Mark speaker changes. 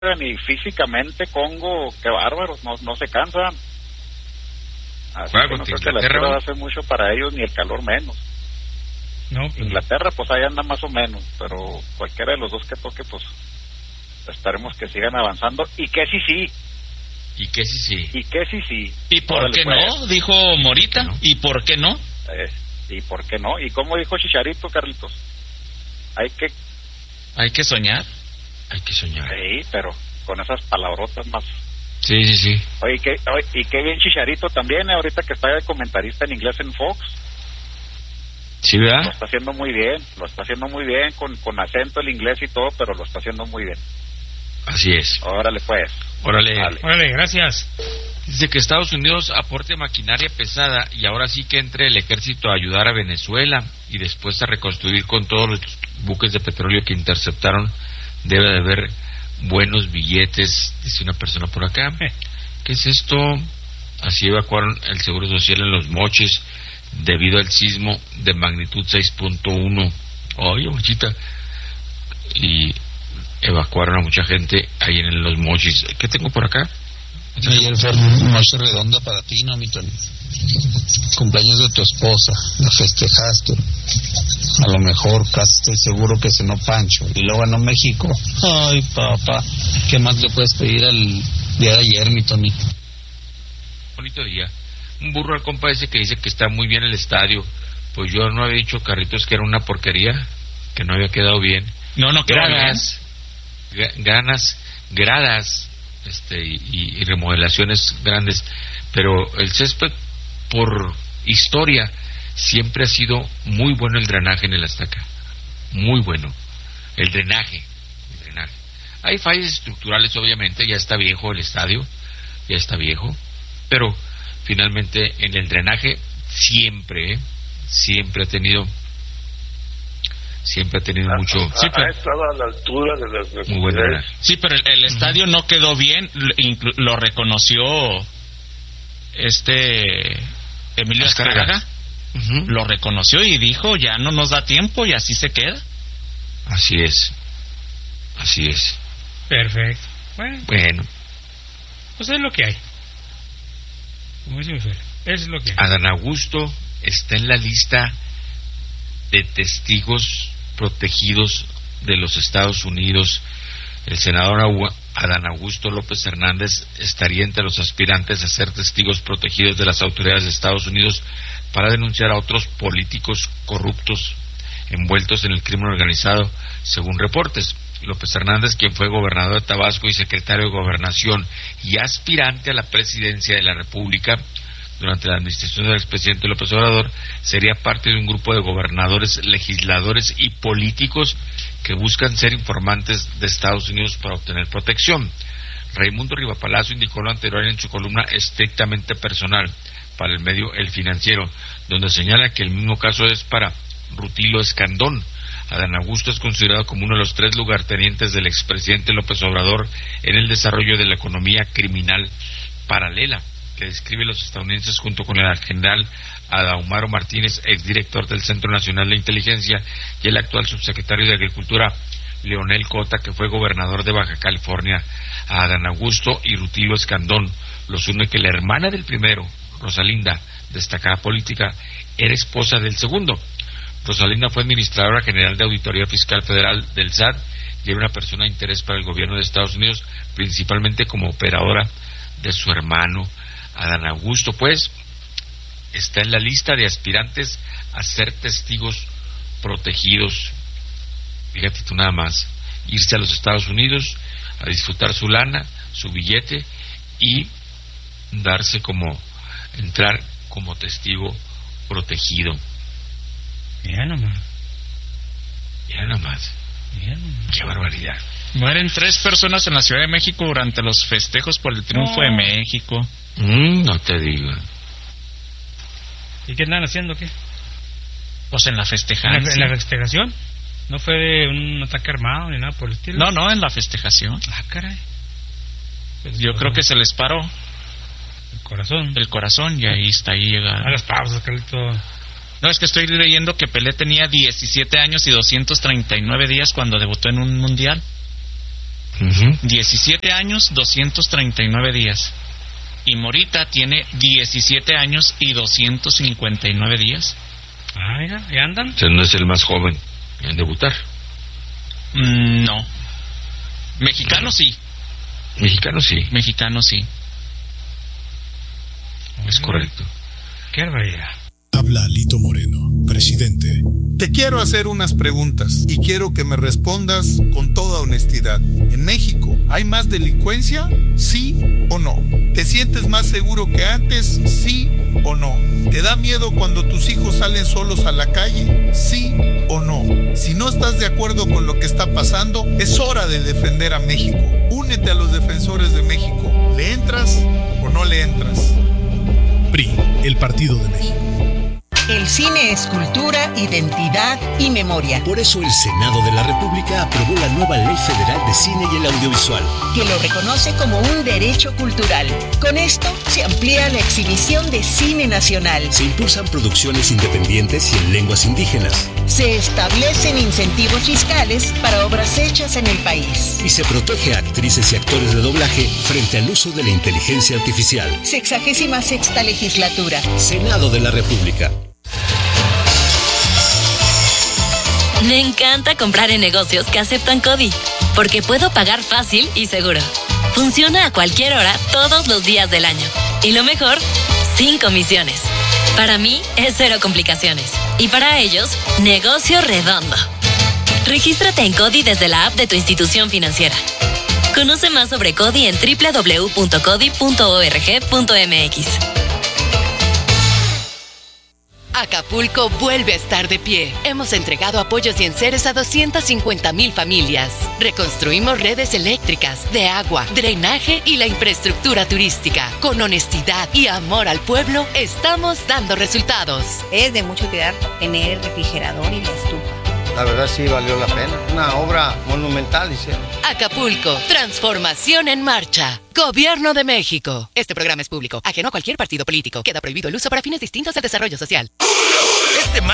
Speaker 1: y físicamente Congo, qué bárbaros, no se cansan. Así
Speaker 2: Bueno,
Speaker 1: que no creo que la
Speaker 2: Inglaterra
Speaker 1: altura hace mucho para ellos, ni el calor menos.
Speaker 3: No, pues,
Speaker 1: Inglaterra, pues ahí anda más o menos, pero cualquiera de los dos que toque, pues esperemos que sigan avanzando. Y que sí.
Speaker 2: Y que sí.
Speaker 1: Y que sí.
Speaker 4: ¿Y por
Speaker 1: Órale,
Speaker 4: qué
Speaker 1: pues.
Speaker 4: no? Dijo Morita.
Speaker 2: ¿No?
Speaker 4: ¿Y por qué no?
Speaker 1: ¿Y por qué no? ¿Y cómo dijo Chicharito, Carlitos? Hay que
Speaker 4: soñar.
Speaker 2: Hay que soñar.
Speaker 1: sí, pero con esas palabrotas más.
Speaker 2: Sí.
Speaker 1: Oye, y qué bien Chicharito también, ahorita que está de comentarista en inglés en Fox.
Speaker 2: Sí,
Speaker 1: Lo
Speaker 2: ¿verdad?
Speaker 1: está haciendo muy bien, con acento el inglés y todo, pero lo está haciendo muy bien.
Speaker 2: Así es.
Speaker 1: Órale pues.
Speaker 2: Órale.
Speaker 1: Dale.
Speaker 3: órale, gracias.
Speaker 2: Dice que Estados Unidos aporte maquinaria pesada y ahora sí que entre el ejército a ayudar a Venezuela y después a reconstruir con todos los buques de petróleo que interceptaron. Debe de haber buenos billetes, dice una persona por acá. ¿Qué es esto? Así evacuaron el Seguro Social en Los Mochis debido al sismo de magnitud 6.1. Oye, muchita. Y evacuaron a mucha gente ahí en Los Mochis. ¿Qué tengo por acá?
Speaker 5: Ayer fue noche redonda para ti, ¿no, mi Tony? Cumpleaños de tu esposa, la festejaste. A lo mejor casi estoy seguro que cenó Pancho y luego ganó México. Ay, papá, ¿qué más le puedes pedir al día de ayer, mi Tony?
Speaker 2: Bonito día. Un burro al compa ese que dice que está muy bien el estadio. Pues yo no había dicho, Carritos, que era una porquería, que no había quedado bien.
Speaker 4: No quedó bien.
Speaker 2: Gradas, y remodelaciones grandes, pero el césped, por historia, siempre ha sido muy bueno el drenaje en el Azteca, muy bueno, el drenaje. Hay fallas estructurales, obviamente, ya está viejo el estadio, pero finalmente en el drenaje siempre ha tenido mucho.
Speaker 6: Sí, pero estaba a la altura de las
Speaker 2: muy buen drenaje.
Speaker 6: necesidades.
Speaker 4: Sí, pero el estadio no quedó bien, lo reconoció Emilio Azcárraga. Lo reconoció y dijo, ya no nos da tiempo y así se queda.
Speaker 2: Así es.
Speaker 3: Perfecto.
Speaker 2: Bueno,
Speaker 3: Pues es lo que hay. Como dice mi Fer, es lo que hay.
Speaker 2: Adán Augusto está en la lista de testigos protegidos de los Estados Unidos. El senador Adán Augusto López Hernández estaría entre los aspirantes a ser testigos protegidos de las autoridades de Estados Unidos para denunciar a otros políticos corruptos envueltos en el crimen organizado, según reportes. López Hernández, quien fue gobernador de Tabasco y secretario de Gobernación y aspirante a la presidencia de la República durante la administración del expresidente López Obrador, sería parte de un grupo de gobernadores, legisladores y políticos que buscan ser informantes de Estados Unidos para obtener protección. Raimundo Rivapalacio indicó lo anterior en su columna estrictamente personal para el medio El Financiero, donde señala que el mismo caso es para Rutilio Escandón. Adán Augusto es considerado como uno de los 3 lugartenientes del expresidente López Obrador en el desarrollo de la economía criminal paralela que describe los estadounidenses, junto con el general Adahumaro Martínez, exdirector del Centro Nacional de Inteligencia, y el actual subsecretario de Agricultura, Leonel Cota, que fue gobernador de Baja California. A Adán Augusto y Rutilio Escandón los une que la hermana del primero, Rosalinda, destacada política, era esposa del segundo. Rosalinda fue administradora general de Auditoría Fiscal Federal del SAT y era una persona de interés para el gobierno de Estados Unidos, principalmente como operadora de su hermano. Adán Augusto, pues, está en la lista de aspirantes a ser testigos protegidos. Fíjate tú nada más, irse a los Estados Unidos a disfrutar su lana, su billete y entrar como testigo protegido.
Speaker 3: Mira nomás.
Speaker 2: Qué barbaridad.
Speaker 4: Mueren 3 personas en la Ciudad de México durante los festejos por el triunfo de México.
Speaker 2: No te digo.
Speaker 3: ¿Y qué andan haciendo? ¿Qué?
Speaker 4: Pues en la festejación.
Speaker 3: ¿En la festejación? ¿No fue de un ataque armado ni nada por el estilo?
Speaker 4: No, en la festejación.
Speaker 3: Ah, caray.
Speaker 4: Yo creo que se les paró
Speaker 3: el corazón
Speaker 4: y ahí llega.
Speaker 3: A las pausas, Carlito.
Speaker 4: No, es que estoy leyendo que Pelé tenía 17 años y 239 días cuando debutó en un mundial. 17 años, 239 días. Y Morita tiene 17 años y 259 días.
Speaker 3: Ah, mira, ya andan.
Speaker 2: O sea, no es el más joven en debutar.
Speaker 4: No. Mexicano sí.
Speaker 2: Mexicano sí.
Speaker 4: Mexicano sí.
Speaker 2: Es correcto.
Speaker 3: Qué barbaridad.
Speaker 7: Habla Alito Moreno, presidente. Te quiero hacer unas preguntas y quiero que me respondas con toda honestidad. ¿En México hay más delincuencia? ¿Sí o no? ¿Te sientes más seguro que antes? ¿Sí o no? ¿Te da miedo cuando tus hijos salen solos a la calle? ¿Sí o no? Si no estás de acuerdo con lo que está pasando, es hora de defender a México. Únete a los defensores de México. ¿Le entras o no le entras? PRI, el Partido de México.
Speaker 8: El cine es cultura, identidad y memoria.
Speaker 9: Por eso el Senado de la República aprobó la nueva Ley Federal de Cine y el Audiovisual,
Speaker 8: que lo reconoce como un derecho cultural. Con esto se amplía la exhibición de cine nacional.
Speaker 9: Se impulsan producciones independientes y en lenguas indígenas.
Speaker 8: Se establecen incentivos fiscales para obras hechas en el país.
Speaker 9: Y se protege a actrices y actores de doblaje frente al uso de la inteligencia artificial.
Speaker 8: 66ª legislatura.
Speaker 9: Senado de la República.
Speaker 10: Me encanta comprar en negocios que aceptan CODI, porque puedo pagar fácil y seguro. Funciona a cualquier hora, todos los días del año. Y lo mejor, sin comisiones. Para mí, es cero complicaciones. Y para ellos, negocio redondo. Regístrate en CODI desde la app de tu institución financiera. Conoce más sobre CODI en www.codi.org.mx.
Speaker 11: Acapulco vuelve a estar de pie. Hemos entregado apoyos y enseres a 250,000 familias. Reconstruimos redes eléctricas, de agua, drenaje y la infraestructura turística. Con honestidad y amor al pueblo, estamos dando resultados.
Speaker 12: Es de mucho cuidar tener refrigerador y la estufa.
Speaker 13: La verdad sí valió la pena. Una obra monumental hicieron.
Speaker 11: Acapulco, transformación en marcha. Gobierno de México. Este programa es público, ajeno a cualquier partido político. Queda prohibido el uso para fines distintos al desarrollo social.